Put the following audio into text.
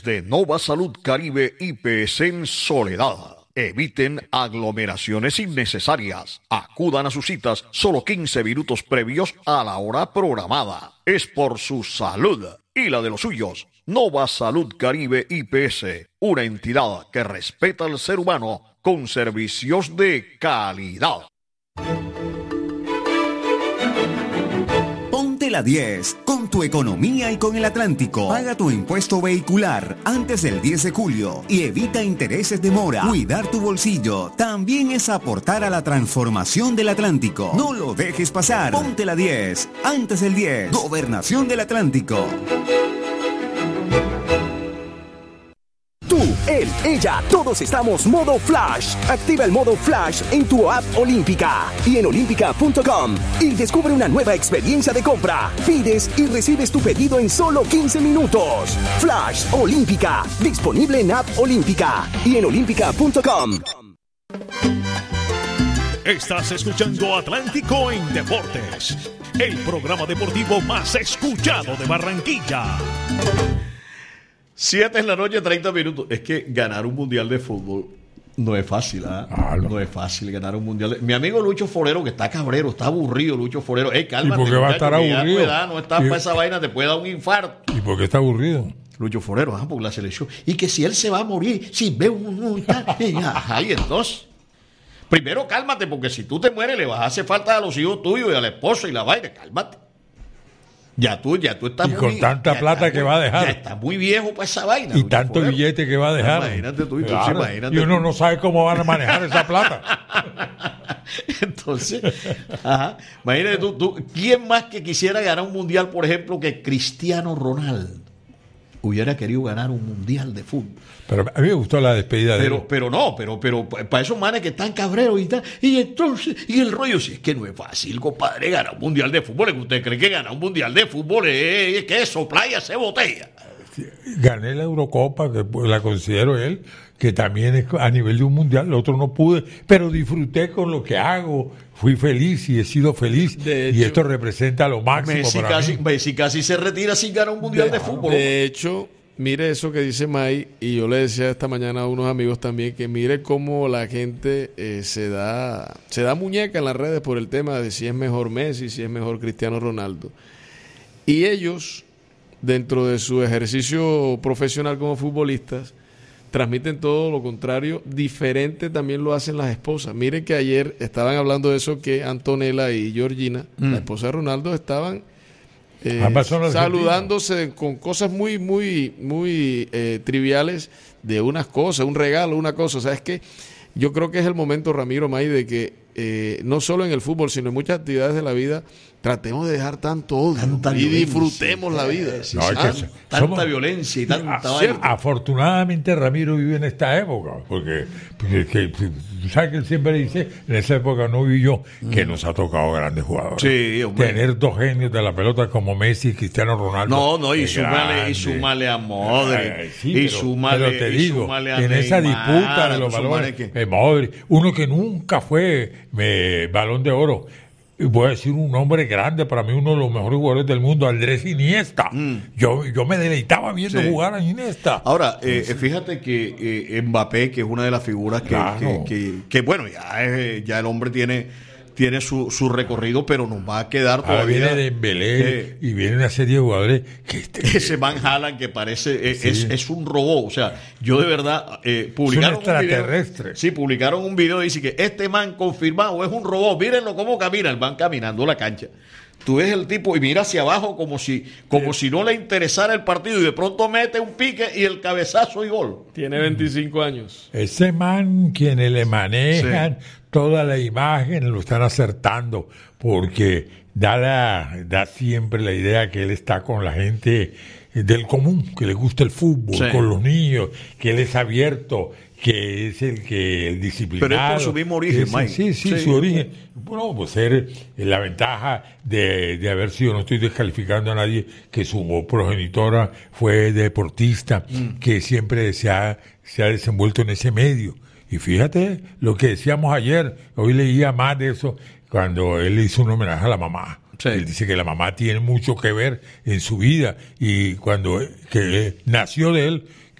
De Nova Salud Caribe IPS en Soledad. Eviten aglomeraciones innecesarias. Acudan a sus citas solo 15 minutos previos a la hora programada. Es por su salud y la de los suyos. Nova Salud Caribe IPS, una entidad que respeta al ser humano con servicios de calidad. Ponte la 10 con tu economía y con el Atlántico. Paga tu impuesto vehicular antes del 10 de julio y evita intereses de mora. Cuidar tu bolsillo también es aportar a la transformación del Atlántico. No lo dejes pasar. Ponte la 10 antes del 10. Gobernación del Atlántico. Tú, él, ella, todos estamos modo Flash. Activa el modo Flash en tu app Olímpica y en olímpica.com y descubre una nueva experiencia de compra. Pides y recibes tu pedido en solo 15 minutos. Flash Olímpica, disponible en app Olímpica y en olímpica.com. Estás escuchando Atlántico en Deportes, el programa deportivo más escuchado de Barranquilla. 7:00 p.m. Es que ganar un mundial de fútbol no es fácil, No es fácil ganar un mundial. Mi amigo Lucho Forero, que está cabrero, está aburrido, Lucho Forero. Cálmate. ¿Y por qué va a estar aburrido? No estás para esa vaina, te puede dar un infarto. ¿Y por qué está aburrido? Lucho Forero, por la selección. Y que si él se va a morir, si ve un y entonces. Primero cálmate, porque si tú te mueres le vas a hacer falta a los hijos tuyos y al esposo y la vaina. Cálmate. Ya tú estás y con tanta plata que va a dejar. Ya está muy viejo para esa vaina. Y tanto Forero. Billete que va a dejar. Imagínate tú, claro. Imagínate y uno tú. no sabe cómo van a manejar esa plata. Entonces, imagínate tú, ¿quién más que quisiera ganar un mundial, por ejemplo, que Cristiano Ronaldo hubiera querido ganar un mundial de fútbol? Pero a mí me gustó la despedida de él. Pero para esos manes que están cabreros y tal, y entonces, y el rollo, si es que no es fácil, compadre, ganar un mundial de fútbol. ¿Usted cree que ganar un mundial de fútbol es que eso, playa, se botella? Gané la Eurocopa, que la considero él, que también es a nivel de un mundial. El otro no pude, pero disfruté con lo que hago. Fui feliz y he sido feliz. Y esto representa lo máximo para mí. Messi casi se retira sin ganar un mundial de fútbol. De hecho, mire eso que dice May, y yo le decía esta mañana a unos amigos también, que mire cómo la gente se da muñeca en las redes por el tema de si es mejor Messi, si es mejor Cristiano Ronaldo. Y ellos, dentro de su ejercicio profesional como futbolistas, transmiten todo lo contrario. Diferente también lo hacen las esposas. Miren que ayer estaban hablando de eso, que Antonella y Georgina, la esposa de Ronaldo, estaban saludándose con cosas muy, muy, muy triviales, de unas cosas, un regalo, una cosa. O sea, es que yo creo que es el momento, Ramiro, May, de que no solo en el fútbol, sino en muchas actividades de la vida, tratemos de dejar tanto odio y disfrutemos la vida. Tanta violencia y tanta vaina. Afortunadamente Ramiro vive en esta época, porque tú sabes que él siempre dice, en esa época no viví yo, que nos ha tocado grandes jugadores. Sí, hombre. Tener dos genios de la pelota como Messi y Cristiano Ronaldo. Y súmale a Modric. Pero te digo, en esa disputa de los valores, Modric, uno que nunca fue Balón de Oro. Voy a decir un nombre grande, para mí uno de los mejores jugadores del mundo, Andrés Iniesta. Yo me deleitaba viendo jugar a Iniesta. Ahora, fíjate que Mbappé, que es una de las figuras que bueno, ya el hombre tiene su recorrido, pero nos va a quedar todavía. Ahora viene Dembélé y viene una serie de jugadores que ese Van Haaland que parece es un robot. O sea, yo de verdad publicaron un extraterrestre. Publicaron un video y dice que este man confirmado es un robot. Mírenlo cómo camina, el man caminando la cancha. Tú ves el tipo y mira hacia abajo como si no le interesara el partido, y de pronto mete un pique y el cabezazo y gol. Tiene 25 años. Ese man, quienes le manejan toda la imagen, lo están acertando, porque da siempre la idea que él está con la gente del común, que le gusta el fútbol, con los niños, que él es abierto, que es el disciplinado. Pero es por su mismo origen, Mike. Sí, su origen. Bueno, pues la ventaja de haber sido, no estoy descalificando a nadie, que su progenitora fue deportista, que siempre se ha desenvuelto en ese medio. Y fíjate lo que decíamos ayer, hoy leía más de eso, cuando él hizo un homenaje a la mamá. Él dice que la mamá tiene mucho que ver en su vida, y cuando que nació de él,